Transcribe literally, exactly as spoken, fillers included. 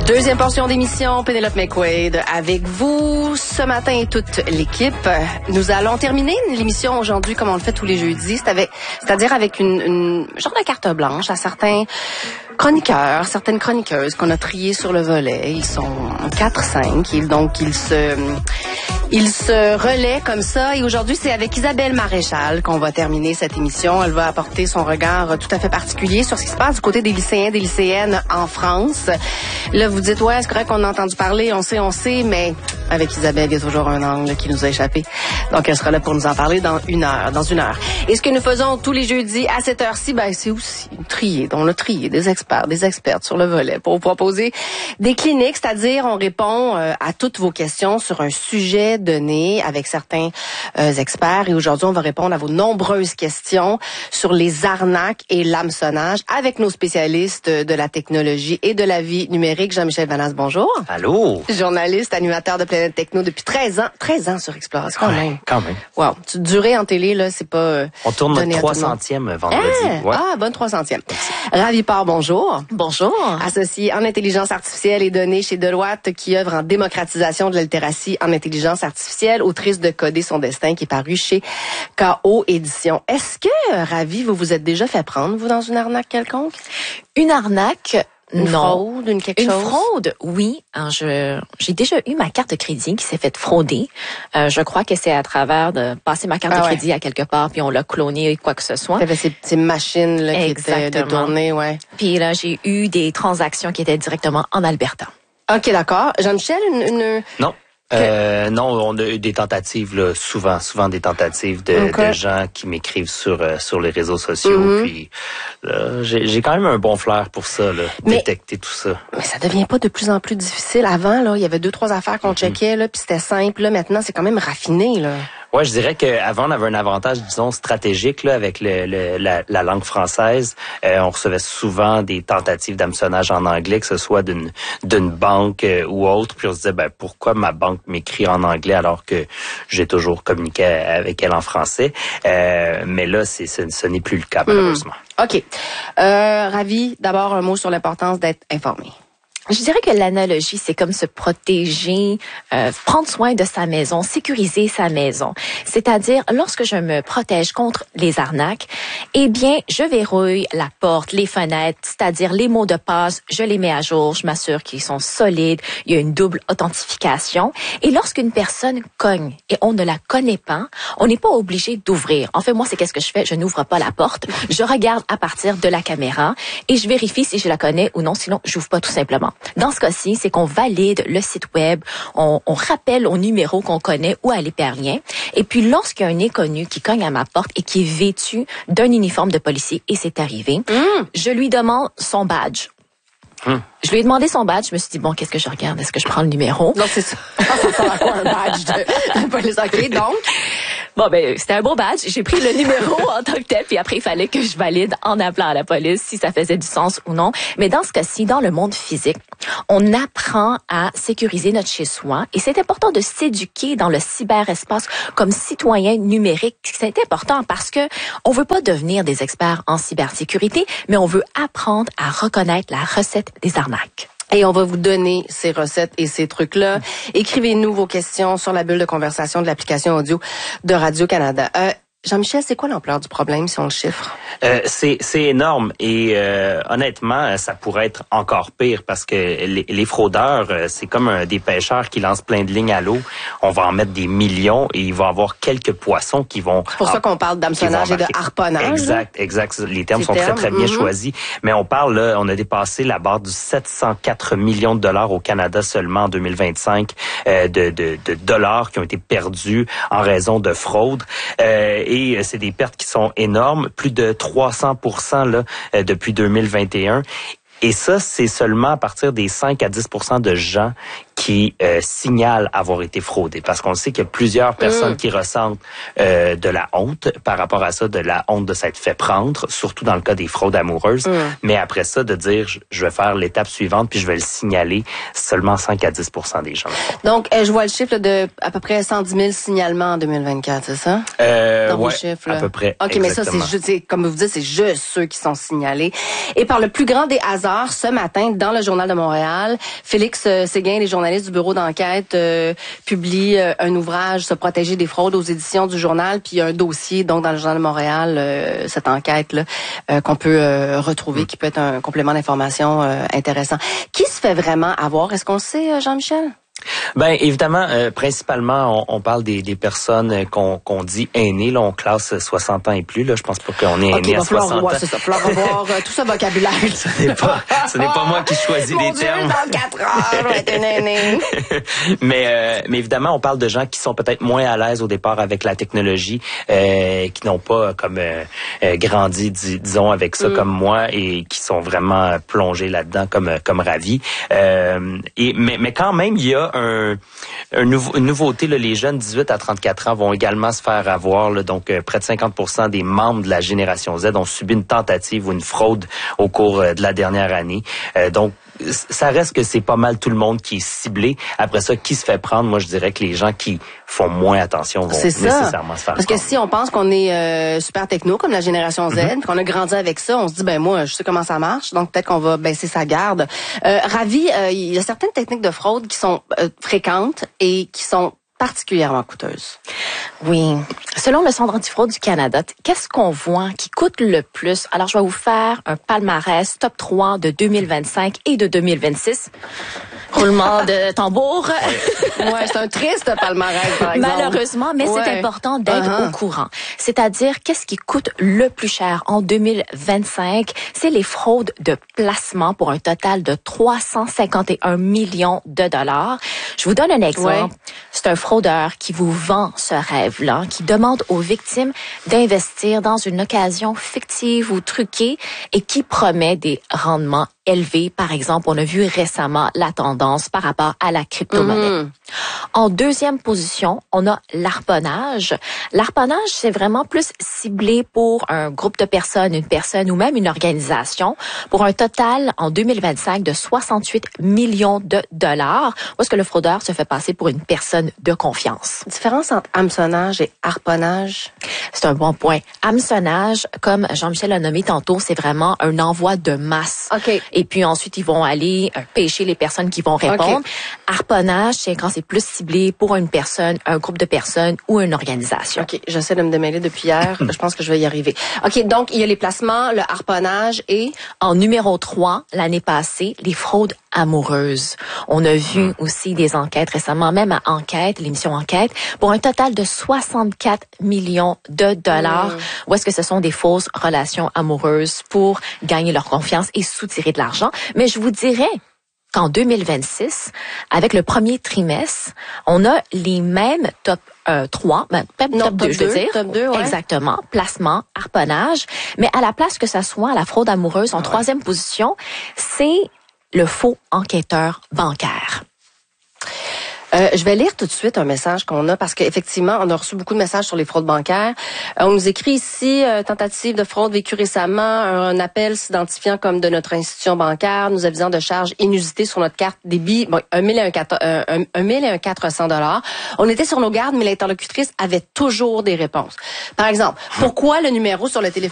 Deuxième portion d'émission, Pénélope McQuaid avec vous ce matin et toute l'équipe. Nous allons terminer l'émission aujourd'hui comme on le fait tous les jeudis, c'est avec, c'est-à-dire avec une, une genre de carte blanche à certains chroniqueurs, certaines chroniqueuses qu'on a triées sur le volet. Ils sont quatre cinq et donc ils se... Ils se relaient comme ça et aujourd'hui, c'est avec Isabelle Maréchal qu'on va terminer cette émission. Elle va apporter son regard tout à fait particulier sur ce qui se passe du côté des lycéens, des lycéennes en France. Là, vous dites, ouais, c'est correct qu'on a entendu parler, on sait, on sait, mais avec Isabelle, il y a toujours un angle qui nous a échappé. Donc, elle sera là pour nous en parler dans une heure, dans une heure. Et ce que nous faisons tous les jeudis à cette heure-ci, ben, c'est aussi trier, dont le trier des experts, des expertes sur le volet pour vous proposer des cliniques, c'est-à-dire on répond euh, à toutes vos questions sur un sujet donné avec certains euh, experts. Et aujourd'hui, on va répondre à vos nombreuses questions sur les arnaques et l'hameçonnage avec nos spécialistes de la technologie et de la vie numérique. Jean-Michel Vanasse, bonjour. Allô. Journaliste, animateur de Planète Techno depuis treize ans. treize ans sur Explore, quand ouais, même. Quand même. Wow. Tu durée en télé, là, c'est pas... Euh, on tourne notre trois centième vendredi. Ah, ouais. ah bonne trois centième. Ravi Part, bonjour. Bonjour. Associé en intelligence artificielle et données chez Deloitte, qui œuvre en démocratisation de la littératie en intelligence artificielle, autrice de Coder son destin, qui est paru chez K O Éditions. Est-ce que, Ravi, vous vous êtes déjà fait prendre, vous, dans une arnaque quelconque? Une arnaque? Une non. fraude, une quelque une chose? Une fraude, oui. Alors, je, j'ai déjà eu ma carte de crédit qui s'est faite frauder. Euh, je crois que c'est à travers de passer ma carte ah de crédit ouais. à quelque part, puis on l'a cloné quoi que ce soit. Il y avait ces, ces machines là, qui étaient détournées, ouais. Puis là, j'ai eu des transactions qui étaient directement en Alberta. OK, d'accord. Jean-Michel, une... une... Non. Euh, non, on a eu des tentatives, là, souvent, souvent des tentatives de, okay. de gens qui m'écrivent sur euh, sur les réseaux sociaux. Mm-hmm. Puis là, j'ai, j'ai quand même un bon flair pour ça, là, mais, détecter tout ça. Mais ça devient pas de plus en plus difficile. Avant, là, il y avait deux, trois affaires qu'on mm-hmm. checkait, là, puis c'était simple. Là, maintenant, c'est quand même raffiné, là. Ouais, je dirais qu'avant, on avait un avantage, disons, stratégique là, avec le, le, la, la langue française. Euh, on recevait souvent des tentatives d'hameçonnage en anglais, que ce soit d'une d'une banque euh, ou autre. Puis on se disait, ben pourquoi ma banque m'écrit en anglais alors que j'ai toujours communiqué avec elle en français. Euh, mais là, c'est, ce, ce n'est plus le cas, malheureusement. Mmh. OK. Euh, Ravi, d'abord, un mot sur l'importance d'être informé. Je dirais que l'analogie, c'est comme se protéger, euh, prendre soin de sa maison, sécuriser sa maison. C'est-à-dire, lorsque je me protège contre les arnaques, eh bien, je verrouille la porte, les fenêtres, c'est-à-dire les mots de passe, je les mets à jour, je m'assure qu'ils sont solides, il y a une double authentification. Et lorsqu'une personne cogne et on ne la connaît pas, on n'est pas obligé d'ouvrir. En fait, moi, c'est qu'est-ce que je fais? Je n'ouvre pas la porte, je regarde à partir de la caméra et je vérifie si je la connais ou non, sinon, j'ouvre pas tout simplement. Dans ce cas-ci, c'est qu'on valide le site web, on, on rappelle au numéro qu'on connaît ou à l'hyperlien. Et puis, lorsqu'il y a un inconnu qui cogne à ma porte et qui est vêtu d'un uniforme de policier, et c'est arrivé, mmh. je lui demande son badge. Mmh. Je lui ai demandé son badge. Je me suis dit, bon, qu'est-ce que je regarde? Est-ce que je prends le numéro? Non, c'est ça. Ça ressemble à quoi un badge de, de police? OK, donc? Bon, ben, c'était un beau badge. J'ai pris le numéro en tant que tel, puis après, il fallait que je valide en appelant à la police si ça faisait du sens ou non. Mais dans ce cas-ci, dans le monde physique, on apprend à sécuriser notre chez-soi et c'est important de s'éduquer dans le cyberespace comme citoyen numérique. C'est important parce que on veut pas devenir des experts en cybersécurité, mais on veut apprendre à reconnaître la recette des arnaques. Et on va vous donner ces recettes et ces trucs-là. Écrivez-nous vos questions sur la bulle de conversation de l'application audio de Radio-Canada. Euh, Jean-Michel, c'est quoi l'ampleur du problème si on le chiffre? Euh, c'est, c'est énorme et euh, honnêtement, ça pourrait être encore pire parce que les, les fraudeurs, c'est comme un, des pêcheurs qui lancent plein de lignes à l'eau. On va en mettre des millions et il va y avoir quelques poissons qui vont... C'est pour ça qu'on parle d'hameçonnage et de harponnage. Exact, exact. Les termes les sont termes. très, très bien mm-hmm. choisis. Mais on parle, là, on a dépassé la barre du sept cent quatre millions de dollars au Canada seulement en deux mille vingt-cinq euh, de, de, de dollars qui ont été perdus en raison de fraude. Euh, et c'est des pertes qui sont énormes, plus de trois cents pour cent là, euh, depuis deux mille vingt et un. Et ça, c'est seulement à partir des cinq à dix pour cent de gens qui euh, signalent avoir été fraudés. Parce qu'on sait qu'il y a plusieurs personnes mmh. qui ressentent euh, de la honte par rapport à ça, de la honte de s'être fait prendre, surtout dans le cas des fraudes amoureuses. Mmh. Mais après ça, de dire, je vais faire l'étape suivante puis je vais le signaler, seulement cinq à dix pour cent des gens. Donc, euh, je vois le chiffre là, de à peu près cent dix mille signalements en deux mille vingt-quatre, c'est ça? Euh, Dans ouais, vos chiffres, à peu près. OK, exactement. mais ça, c'est juste, c'est, comme vous dites, c'est juste ceux qui sont signalés. Et par le plus grand des hasards, ce matin, dans le Journal de Montréal, Félix euh, Séguin, les journalistes du bureau d'enquête, euh, publient euh, un ouvrage, Se protéger des fraudes, aux éditions du Journal, puis il y a un dossier, donc dans le Journal de Montréal, euh, cette enquête-là, euh, qu'on peut euh, retrouver, mmh. qui peut être un complément d'information euh, intéressant. Qui se fait vraiment avoir? Est-ce qu'on le sait, euh, Jean-Michel? Ben évidemment, euh, principalement, on, on parle des, des personnes qu'on, qu'on dit aînées. Là, on classe soixante ans et plus. Là, je pense pas qu'on est okay, aîné à soixante ans. Ouais, c'est ça. Il va falloir revoir euh, tout ce vocabulaire. Ce n'est pas, ce n'est pas moi qui choisis Mon les Dieu, termes. dans quatre heures, je vais être une aînée. mais, euh, mais évidemment, on parle de gens qui sont peut-être moins à l'aise au départ avec la technologie, euh, qui n'ont pas comme euh, euh, grandi, dis, disons, avec ça mm. comme moi, et qui sont vraiment plongés là-dedans comme comme ravis. Euh, et mais, mais quand même, il y a un, un nouveau, une nouveauté. Là, les jeunes dix-huit à trente-quatre ans vont également se faire avoir. Là, donc, euh, près de cinquante pour cent des membres de la génération Z ont subi une tentative ou une fraude au cours euh, de la dernière année. Euh, donc, ça reste que c'est pas mal tout le monde qui est ciblé. Après ça, qui se fait prendre? Moi, je dirais que les gens qui font moins attention vont nécessairement se faire Parce prendre. que si on pense qu'on est euh, super techno, comme la génération Z, mm-hmm. puis qu'on a grandi avec ça, on se dit, ben moi, je sais comment ça marche, donc peut-être qu'on va baisser sa garde. Euh, Ravi, euh, il y a certaines techniques de fraude qui sont euh, fréquentes et qui sont particulièrement coûteuses. Oui. Selon le Centre antifraude du Canada, qu'est-ce qu'on voit qui coûte le plus? Alors, je vais vous faire un palmarès top trois de deux mille vingt-cinq et de deux mille vingt-six. Roulement de tambour. Ouais, c'est un triste palmarès, par exemple. Malheureusement, mais ouais. c'est important d'être uh-huh. au courant. C'est-à-dire, qu'est-ce qui coûte le plus cher en deux mille vingt-cinq? C'est les fraudes de placement pour un total de trois cent cinquante et un millions de dollars. Je vous donne un exemple. Ouais. C'est un fraudeur qui vous vend ce rêve-là, qui demande aux victimes d'investir dans une occasion fictive ou truquée et qui promet des rendements élevés. Par exemple, on a vu récemment la tendance par rapport à la crypto-monnaie. Mmh. En deuxième position, on a l'arponnage. L'arponnage, c'est vraiment plus ciblé pour un groupe de personnes, une personne ou même une organisation, pour un total en deux mille vingt-cinq de soixante-huit millions de dollars, où est-ce que le fraudeur se fait passer pour une personne de confiance. Différence entre hameçonnage et harponnage? C'est un bon point. Hameçonnage, comme Jean-Michel a nommé tantôt, c'est vraiment un envoi de masse. OK. Et puis ensuite, ils vont aller euh, pêcher les personnes qui vont répondre. Okay. Harponnage, c'est quand c'est plus ciblé pour une personne, un groupe de personnes ou une organisation. OK, j'essaie de me démêler depuis hier. Je pense que je vais y arriver. OK, donc il y a les placements, le harponnage et... En numéro trois, l'année passée, les fraudes amoureuses. On a vu aussi des enquêtes récemment, même à Enquête, l'émission Enquête, pour un total de soixante-quatre millions de dollars, mmh. où est-ce que ce sont des fausses relations amoureuses pour gagner leur confiance et soutirer de l'argent. Mais je vous dirais qu'en deux mille vingt-six, avec le premier trimestre, on a les mêmes top euh, trois, ben, même non, top deux, je veux dire. Top deux, ouais. Exactement. Placement, harponnage. Mais à la place que ça soit la fraude amoureuse en ouais. troisième position, c'est le faux enquêteur bancaire. Euh, je vais lire tout de suite un message qu'on a parce qu'effectivement, on a reçu beaucoup de messages sur les fraudes bancaires. Euh, on nous écrit ici, euh, tentative de fraude vécue récemment, un, un appel s'identifiant comme de notre institution bancaire, nous avisant de charges inusitées sur notre carte débit, bon, un mille et un quatre cents dollars. On était sur nos gardes, mais l'interlocutrice avait toujours des réponses. Par exemple, pourquoi le numéro sur le téléphone